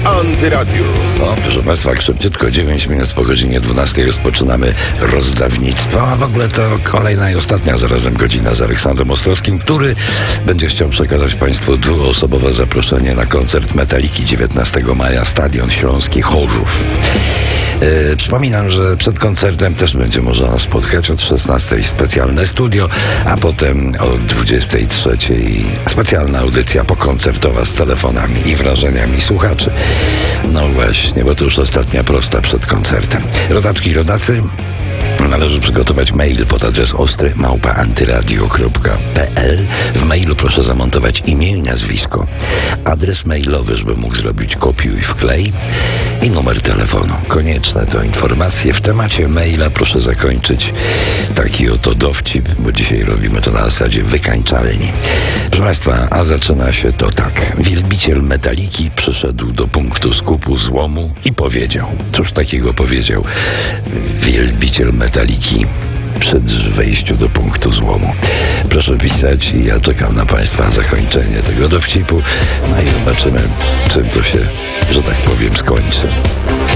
Antyradiu. O, proszę Państwa, jak szybciutko, 9 minut po godzinie 12 rozpoczynamy rozdawnictwo, a w ogóle to kolejna i ostatnia zarazem godzina z Aleksandrem Ostrowskim, który będzie chciał przekazać Państwu dwuosobowe zaproszenie na koncert Metaliki 19 maja, Stadion Śląski Chorzów. Przypominam, że przed koncertem też będzie można nas spotkać od 16 specjalne studio, a potem od 23 specjalna audycja pokoncertowa z telefonami i wrażeniami słuchaczy. No właśnie, bo to już ostatnia prosta przed koncertem. Rodaczki i rodacy, należy przygotować mail pod adres ostry@antyradio.pl. W mailu proszę zamontować imię i nazwisko, adres mailowy, żeby mógł zrobić kopiuj wklej i numer telefonu. Konieczne to informacje. W temacie maila proszę zakończyć taki oto dowcip, bo dzisiaj robimy to na zasadzie wykańczalni. Proszę Państwa, a zaczyna się to tak. Wielbiciel Metaliki przyszedł do punktu skupu złomu i powiedział. Cóż takiego powiedział wielbiciel Metaliki przy wejściu do punktu złomu? Proszę pisać i ja czekam na Państwa zakończenie tego dowcipu. No i zobaczymy, czym to się, że tak powiem, skończy.